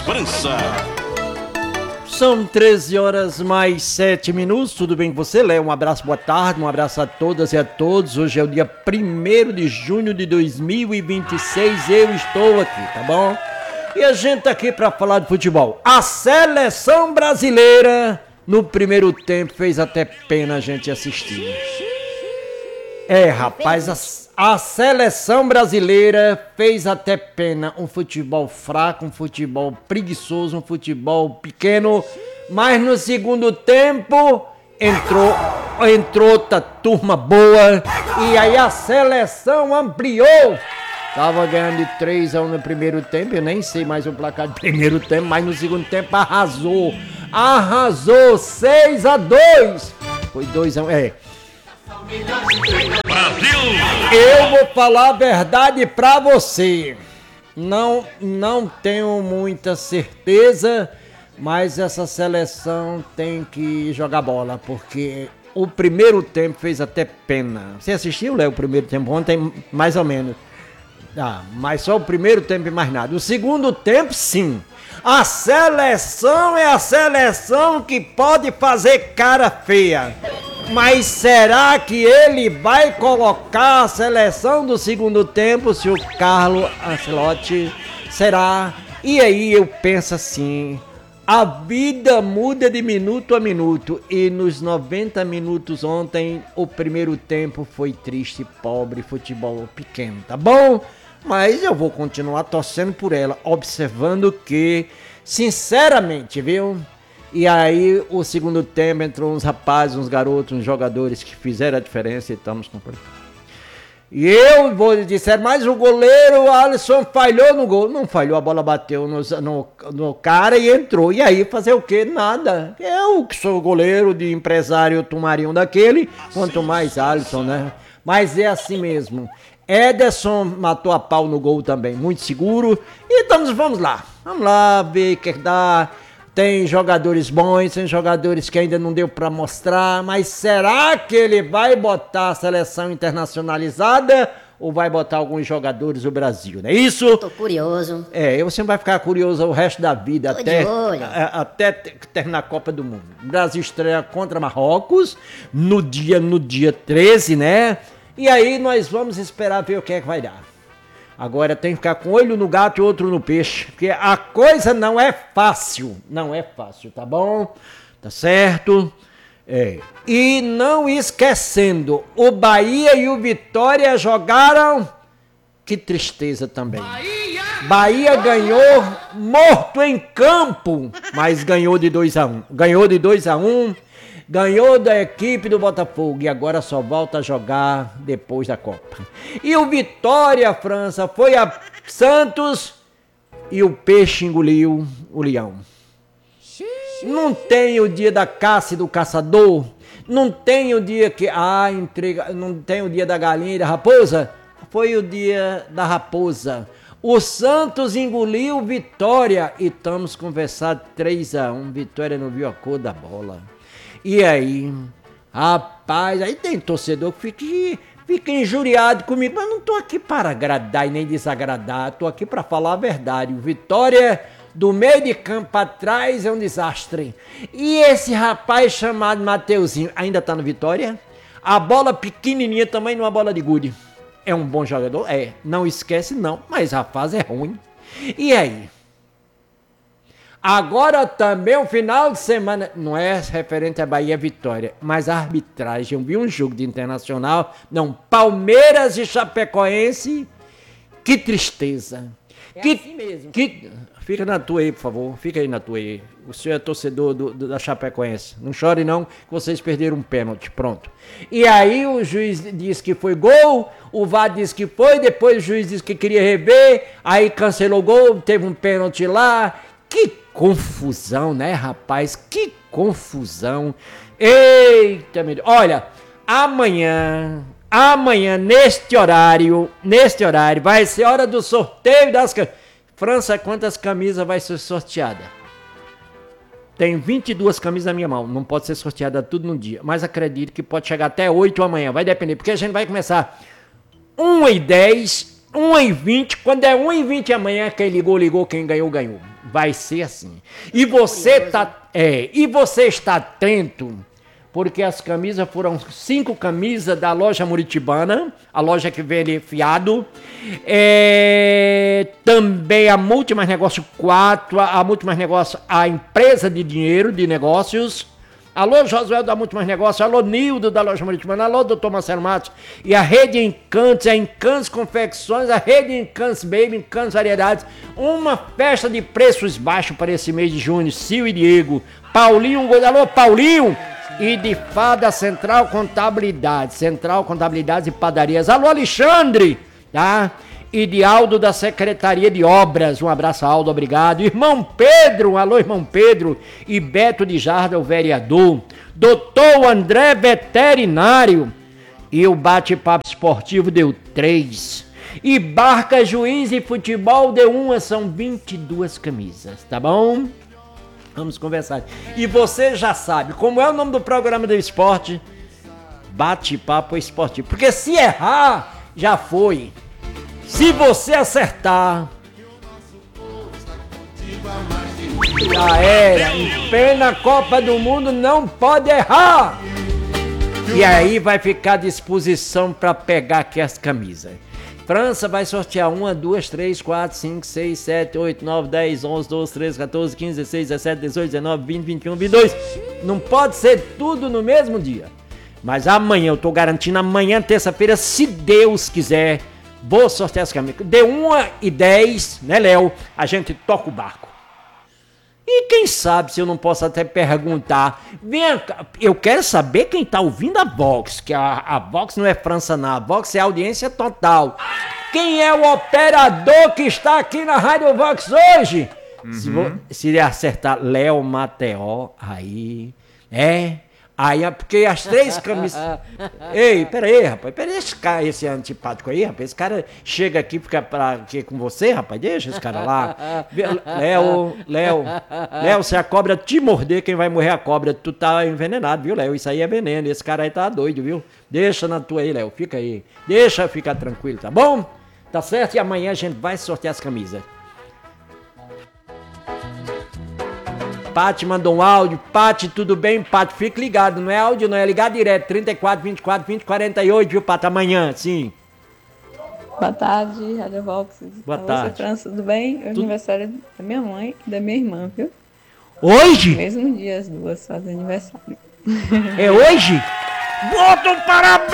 França. São 13 horas mais 7 minutos, tudo bem com você, Léo? Um abraço, boa tarde, um abraço a todas e a todos. Hoje é o dia 1º de junho de 2026, eu estou aqui, tá bom? E a gente tá aqui pra falar de futebol. A seleção brasileira, no primeiro tempo, fez até pena a gente assistir. Rapaz, a seleção brasileira fez até pena. Um futebol fraco, um futebol preguiçoso, um futebol pequeno. Mas no segundo tempo entrou outra turma boa. E aí a seleção ampliou. Tava ganhando de 3-1 no primeiro tempo. Eu nem sei mais o placar do primeiro tempo, mas no segundo tempo arrasou. Arrasou 6-2. Foi 2-1, Brasil! Eu vou falar a verdade pra você. Não tenho muita certeza, mas essa seleção tem que jogar bola, porque o primeiro tempo fez até pena. Você assistiu, Léo, o primeiro tempo ontem, mais ou menos? Mas só o primeiro tempo e mais nada. O segundo tempo, sim. A seleção é a seleção que pode fazer cara feia. Mas será que ele vai colocar a seleção do segundo tempo se o Carlo Ancelotti será? E aí eu penso assim, a vida muda de minuto a minuto e nos 90 minutos ontem o primeiro tempo foi triste, pobre, futebol pequeno, tá bom? Mas eu vou continuar torcendo por ela, observando que, sinceramente, viu? E aí, o segundo tempo, entrou uns rapazes, uns garotos, uns jogadores que fizeram a diferença e estamos com. E eu vou dizer, mas o goleiro Alisson falhou no gol. Não falhou, a bola bateu no cara e entrou. E aí, fazer o quê? Nada. Eu que sou goleiro de empresário tomaria um daquele, quanto mais Alisson, né? Mas é assim mesmo. Ederson matou a pau no gol também, muito seguro. E vamos lá ver o que dá. Tem jogadores bons, tem jogadores que ainda não deu pra mostrar, mas será que ele vai botar a seleção internacionalizada ou vai botar alguns jogadores do Brasil, não é isso? Tô curioso. Você vai ficar curioso o resto da vida, até terminar a Copa do Mundo. O Brasil estreia contra Marrocos no dia 13, né? E aí nós vamos esperar ver o que é que vai dar. Agora tem que ficar com um olho no gato e outro no peixe, porque a coisa não é fácil, tá bom? Tá certo? E não esquecendo, o Bahia e o Vitória jogaram, que tristeza também. Bahia ganhou morto em campo, mas ganhou de 2-1. Ganhou da equipe do Botafogo e agora só volta a jogar depois da Copa. E o Vitória, França, foi a Santos e o peixe engoliu o leão. Não tem o dia da caça e do caçador? Não tem o dia que não tem o dia da galinha e da raposa? Foi o dia da raposa. O Santos engoliu o Vitória e estamos conversando 3-1. Vitória não viu a cor da bola. E aí, rapaz, aí tem torcedor que fica injuriado comigo, mas não tô aqui para agradar e nem desagradar, tô aqui para falar a verdade. O Vitória, do meio de campo atrás, é um desastre. E esse rapaz chamado Mateuzinho, ainda tá no Vitória? A bola pequenininha também, numa bola de gude. É um bom jogador? Não esquece não, mas a fase é ruim. E aí? Agora também o final de semana, não é referente à Bahia Vitória, mas a arbitragem, eu vi um jogo de Internacional, Palmeiras e Chapecoense, que tristeza. Assim mesmo. Fica na tua aí, por favor, fica aí na tua aí. O senhor é torcedor da Chapecoense, não chore não, que vocês perderam um pênalti, pronto. E aí o juiz disse que foi gol, o VAR disse que foi, depois o juiz disse que queria rever, aí cancelou o gol, teve um pênalti lá. Que confusão, né, rapaz? Que confusão. Eita, meu Deus. Olha, amanhã, neste horário, vai ser hora do sorteio das camisas. França, quantas camisas vai ser sorteada? Tem 22 camisas na minha mão, não pode ser sorteada tudo num dia, mas acredito que pode chegar até 8 amanhã, vai depender, porque a gente vai começar 1h10, 1h20, quando é 1h20 amanhã, quem ligou, quem ganhou. Vai ser assim. E você está atento, porque as camisas foram 5 camisas da loja Muritibana, a loja que vende fiado. Também a Multimais Negócio 4, a Multimais Negócio, a empresa de dinheiro, de negócios. Alô, Josué da Multimais Negócio, alô, Nildo da loja Muritibana, alô, doutor Marcelo Matos. E a Rede Encantos, a Encantos Confecções, a Rede Encantos Baby, Encantos Variedades. Uma festa de preços baixos para esse mês de junho. Sil e Diego, Paulinho, alô, Paulinho. E de Fada Central Contabilidade e Padarias. Alô, Alexandre, tá? E de Aldo da Secretaria de Obras. Um abraço, Aldo, obrigado. Irmão Pedro, alô, irmão Pedro. E Beto de Jarda, o vereador. Doutor André, veterinário. E o bate-papo esportivo deu 3. E Barca, Juiz e Futebol deu 1. São 22 camisas, tá bom? Vamos conversar. E você já sabe, como é o nome do programa do esporte? Bate-papo esportivo. Porque se errar, já foi. Se você acertar, já era. Em plena Copa do Mundo não pode errar. E aí vai ficar à disposição para pegar aqui as camisas. França vai sortear 1, 2, 3, 4, 5, 6, 7, 8, 9, 10, 11, 12, 13, 14, 15, 16, 17, 18, 19, 20, 21, 22. Não pode ser tudo no mesmo dia. Mas amanhã, eu tô garantindo, amanhã, terça-feira, se Deus quiser, vou sortear as camisas. De 1h10, né, Léo? A gente toca o barco. E quem sabe se eu não posso até perguntar. Vem cá, eu quero saber quem tá ouvindo a Vox, que a Vox não é França não, a Vox é audiência total. Quem é o operador que está aqui na Rádio Vox hoje? Se acertar Léo Mateó, aí, aí, porque as 3 camisas... Ei, peraí, rapaz, esse antipático aí, rapaz, esse cara chega aqui, fica aqui com você, rapaz, deixa esse cara lá. Léo, se a cobra te morder, quem vai morrer é a cobra, tu tá envenenado, viu, Léo? Isso aí é veneno, esse cara aí tá doido, viu? Deixa na tua aí, Léo, fica aí. Deixa ficar tranquilo, tá bom? Tá certo? E amanhã a gente vai sortear as camisas. Pati mandou um áudio. Pati, tudo bem? Pati, fique ligado. Não é áudio, não. É ligar direto. 34, 24, 20, 48, viu, Pati? Amanhã, sim. Boa tarde, Rádio Vox. Boa tarde. França, tudo bem? É o aniversário da minha mãe e da minha irmã, viu? Hoje? Mesmo dia, as duas fazem aniversário. É hoje? Bota um parabéns!